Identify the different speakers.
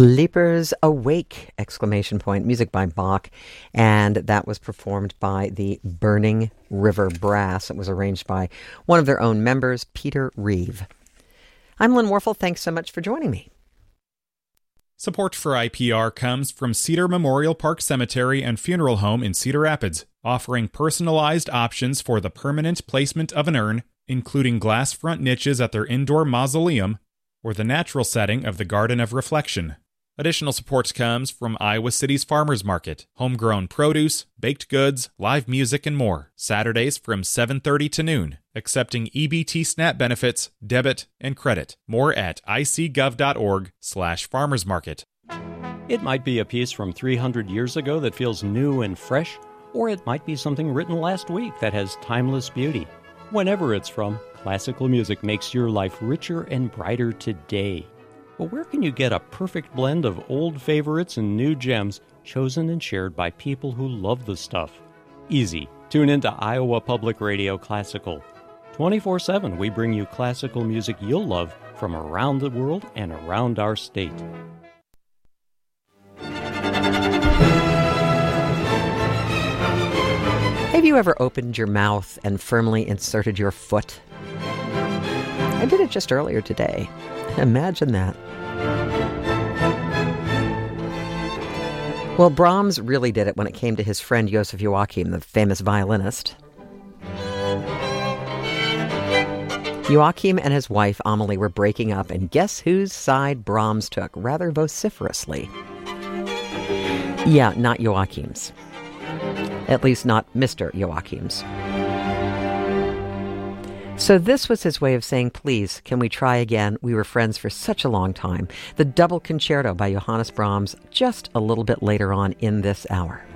Speaker 1: Sleepers Awake! Music by Bach, and that was performed by the Burning River Brass. It was arranged by one of their own members, Peter Reeve. I'm Lynn Warfel. Thanks so much for joining me.
Speaker 2: Support for IPR comes from Cedar Memorial Park Cemetery and Funeral Home in Cedar Rapids, offering personalized options for the permanent placement of an urn, including glass front niches at their indoor mausoleum, or the natural setting of the Garden of Reflection. Additional support comes from Iowa City's Farmers Market, homegrown produce, baked goods, live music, and more. Saturdays from 7:30 to noon, accepting EBT SNAP benefits, debit, and credit. More at icgov.org/farmersmarket.
Speaker 3: It might be a piece from 300 years ago that feels new and fresh, or it might be something written last week that has timeless beauty. Whenever it's from, classical music makes your life richer and brighter today. But where can you get a perfect blend of old favorites and new gems chosen and shared by people who love the stuff? Easy. Tune into Iowa Public Radio Classical. 24/7, we bring you classical music you'll love from around the world and around our state.
Speaker 1: Have you ever opened your mouth and firmly inserted your foot? I did it just earlier today. Imagine that. Well, Brahms really did it when it came to his friend Joseph Joachim, the famous violinist. Joachim and his wife Amelie were breaking up, and guess whose side Brahms took rather vociferously? Yeah, not Joachim's. At least not Mr. Joachim's. So this was his way of saying, please, can we try again? We were friends for such a long time. The Double Concerto by Johannes Brahms just a little bit later on in this hour.